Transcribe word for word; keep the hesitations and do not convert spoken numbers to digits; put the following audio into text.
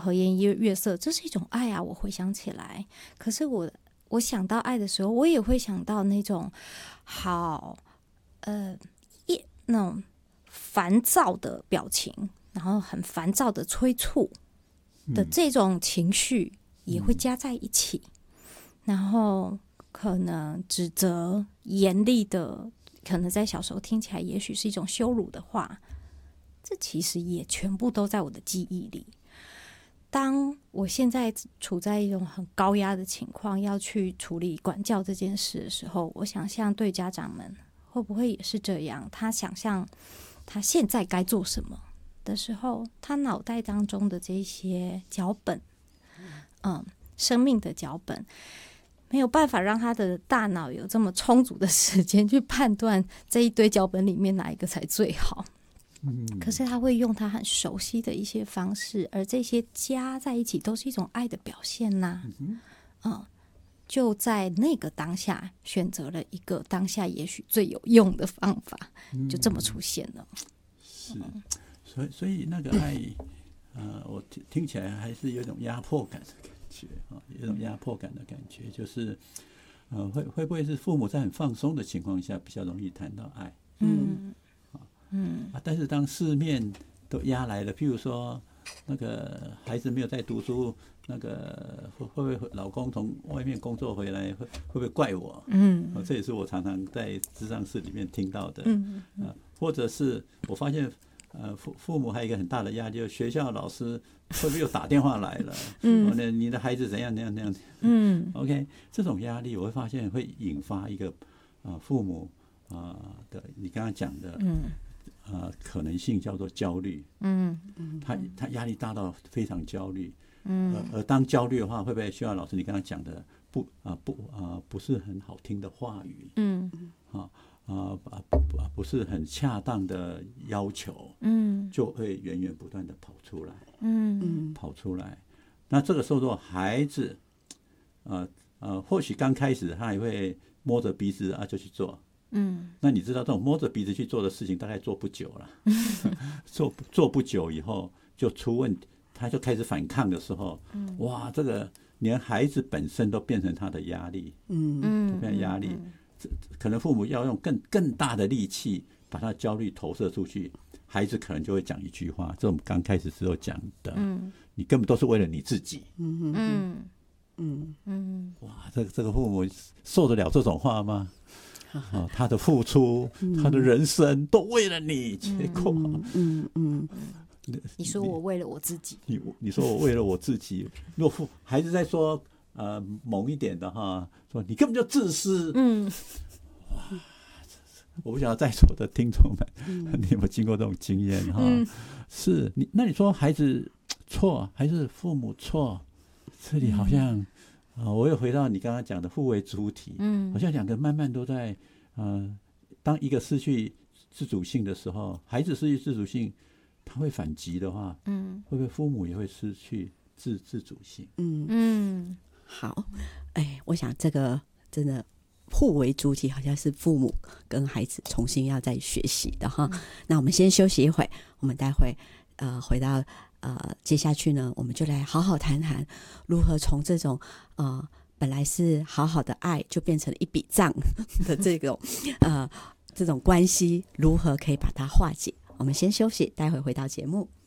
和颜悦色，这是一种爱啊，我回想起来。可是我我想到爱的时候，我也会想到那种好呃一那种烦躁的表情，然后很烦躁的催促的这种情绪也会加在一起，嗯、然后可能指责、严厉的，可能在小时候听起来也许是一种羞辱的话，这其实也全部都在我的记忆里。当我现在处在一种很高压的情况，要去处理管教这件事的时候，我想象对家长们会不会也是这样？他想象他现在该做什么的时候，他脑袋当中的这些脚本，嗯，生命的脚本，没有办法让他的大脑有这么充足的时间去判断这一堆脚本里面哪一个才最好。可是他会用他很熟悉的一些方式，而这些加在一起都是一种爱的表现呐、啊。嗯, 嗯，就在那个当下选择了一个当下也许最有用的方法，就这么出现了。嗯、 是，所以所以那个爱，呃，我听听起来还是有一种压迫感的感觉啊，有一种压迫感的感觉，就是呃，会会不会是父母在很放松的情况下比较容易谈到爱？ 嗯。 嗯啊，但是当四面都压来了，譬如说那个孩子没有在读书，那个会会不会老公从外面工作回来会会不会怪我？嗯、啊，这也是我常常在咨商室里面听到的。嗯嗯、啊，或者是我发现呃父父母还有一个很大的压力，就是学校老师会不会又打电话来了？嗯，哦、你的孩子怎样怎样怎样？嗯 ，OK， 这种压力我会发现会引发一个啊、呃、父母啊、呃、的你刚刚讲的嗯。呃，可能性叫做焦虑，嗯，他他压力大到非常焦虑，嗯，而而当焦虑的话，会不会需要老师你刚刚讲的不啊、呃、不啊、呃、不是很好听的话语，嗯，啊啊不不是很恰当的要求，嗯，就会源源不断的跑出来，嗯，跑出来。那这个时候，如果孩子，呃呃，或许刚开始他也会摸着鼻子啊就去做。嗯，那你知道这种摸着鼻子去做的事情，大概做不久了，做做不久以后就出问题，他就开始反抗的时候，嗯、哇，这个连孩子本身都变成他的压力，嗯，变成压力，嗯嗯、可能父母要用更更大的力气把他焦虑投射出去，孩子可能就会讲一句话，这种刚开始时候讲的，嗯，你根本都是为了你自己，嗯嗯嗯嗯，哇，这个这个父母受得了这种话吗？哦、他的付出、嗯、他的人生都为了你，结果，嗯嗯嗯嗯、你说我为了我自己， 你你说我为了我自己，若父孩子在说呃猛一点的哈，说你根本就自私，嗯，哇，我不晓得在座的听众们，嗯、你有没有经过这种经验哈？嗯、是你那你说孩子错还是父母错？这里好像。嗯啊、呃，我又回到你刚刚讲的互为主体，嗯，好像两个慢慢都在，呃，当一个失去自主性的时候，孩子失去自主性，他会反击的话，嗯，会不会父母也会失去自自主性？ 嗯嗯，好，哎，我想这个真的互为主体，好像是父母跟孩子重新要再学习的哈。嗯、那我们先休息一会，我们待会呃回到。呃，接下去呢，我们就来好好谈谈如何从这种呃本来是好好的爱，就变成了一笔账的这种呃这种关系，如何可以把它化解？我们先休息，待会回到节目。